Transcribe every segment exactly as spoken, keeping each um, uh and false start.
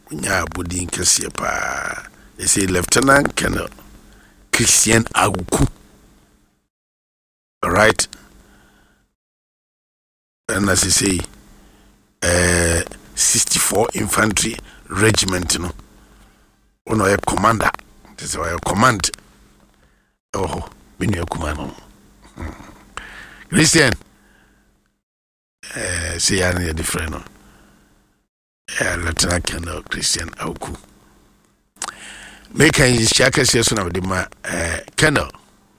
nya bodin kese pa. They say Lieutenant Colonel Christian Awuku. All right. And as I say, uh, sixty-four Infantry Regiment, no. Ono a commander. This is a command. Oh, been a command. Christian. Uh, say I need a different. No. Uh, Lieutenant Colonel Christian Awuku. Make a shaka session of the ma uh, Colonel.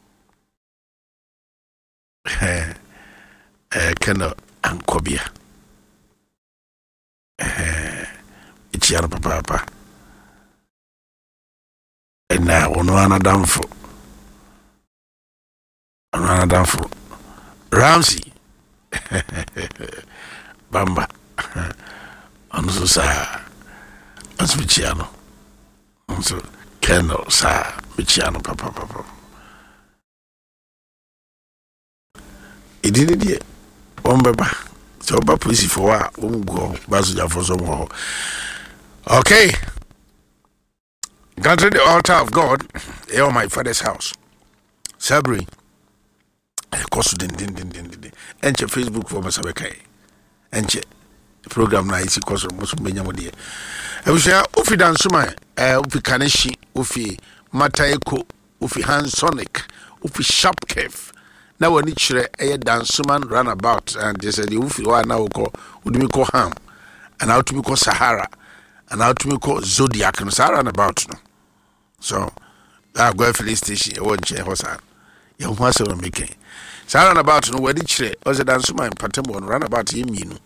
Uh, uh, Colonel Ankobia. Uh, it's your papa. And now, on one down for on one down for Ramsey Bamba. And so, sir, as Michiano. And so, Colonel, sir, Michiano, papa, papa. It didn't yet. One baba. So, Baba, please, for a won't go, Bazuja for some more. Okay. Country the altar of God, here my father's house. Sabri. Kosu din din din din din. Enche Facebook for Masabeka. Enche program na isi kosu musu benya modie. Ebusha ofi dansuma eh ofi kaneshi ofi mataeko ofi hansonic ofi sharp curve. Na woni kire eh dansuma runabout and they said ofi wa na uko udumi ko ham and how to be called Sahara and how to be called Zodiac and Sahara runabout no. So I go to the station e won che hosa. You want to make it. Sahara runabout no wedi kire o se dansuma in Patembo runabout yemi.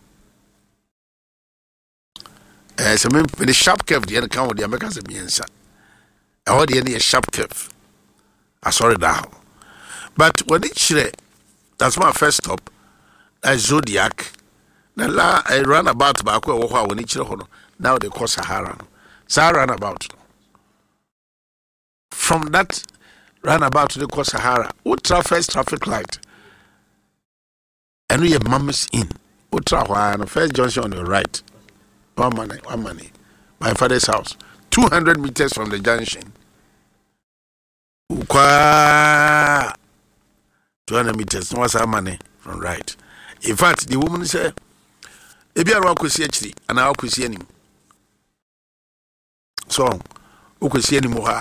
Eh, so me the sharp curve the account with the Americans of Miensa. I want the sharp curve. I saw it down. But when it shred, that's my first stop. That's Zodiac. Now I ran about back when it shred. Now they call Sahara. Sahara runabout. From that runabout to the call Sahara, ultra first traffic light. And we have Mamas in. Ultra one first junction on your right. One money, one money. My father's house. two hundred meters from the junction. Ukwa. two hundred meters. No one's money from right. In fact, the woman said, Ebi arwa kwesi achiri, ana akwesi anim. So, ukwesi anim ha.